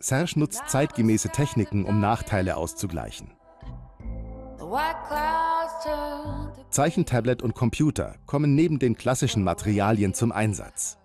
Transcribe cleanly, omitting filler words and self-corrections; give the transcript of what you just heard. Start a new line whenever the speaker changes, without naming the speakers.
Serge nutzt zeitgemäße Techniken, um Nachteile auszugleichen. Zeichentablet und Computer kommen neben den klassischen Materialien zum Einsatz.